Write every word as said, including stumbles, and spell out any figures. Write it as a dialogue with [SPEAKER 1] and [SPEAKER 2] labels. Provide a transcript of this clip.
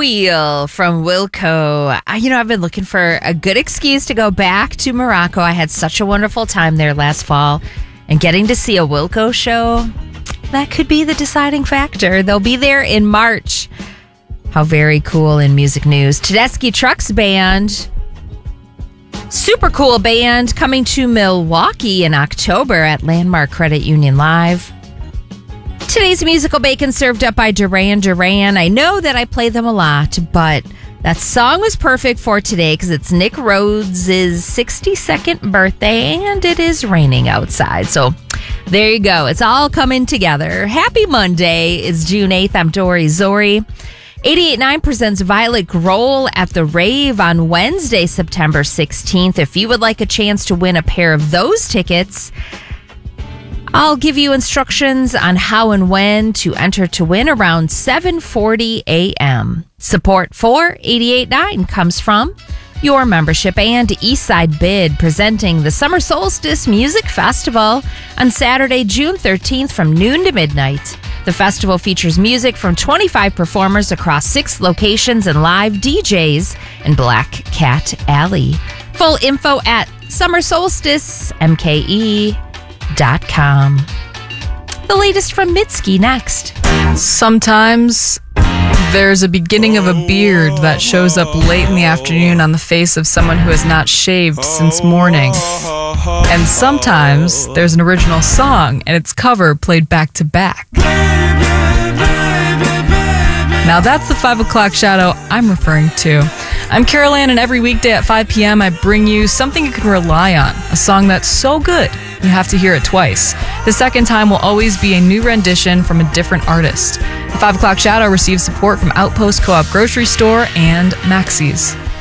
[SPEAKER 1] Wheel from Wilco. I, you know, I've been looking for a good excuse to go back to Morocco. I had such a wonderful time there last fall, and getting to see a Wilco show, that could be the deciding factor. They'll be there in March. How very cool in music news. Tedeschi Trucks Band, super cool band, coming to Milwaukee in October at Landmark Credit Union Live. Today's musical bacon served up by Duran Duran. I know that I play them a lot, but that song was perfect for today because it's Nick Rhodes' sixty-second birthday and it is raining outside. So there you go. It's all coming together. Happy Monday. It's June eighth. I'm Dory Zori. eighty-eight point nine presents Violet Grohl at the Rave on Wednesday, September sixteenth. If you would like a chance to win a pair of those tickets, I'll give you instructions on how and when to enter to win around seven forty a.m. Support for eighty-eight point nine comes from your membership and Eastside Bid, presenting the Summer Solstice Music Festival on Saturday, June thirteenth from noon to midnight. The festival features music from twenty-five performers across six locations and live D Js in Black Cat Alley. Full info at summer solstice m k e dot com. The latest from Mitski next.
[SPEAKER 2] Sometimes there's a beginning of a beard that shows up late in the afternoon on the face of someone who has not shaved since morning. And sometimes there's an original song and its cover played back to back. Now that's the five o'clock shadow I'm referring to. I'm Carol Ann, and every weekday at five p.m. I bring you something you can rely on, a song that's so good you have to hear it twice. The second time will always be a new rendition from a different artist. The five o'clock shadow receives support from Outpost Co-op Grocery Store and Maxey's.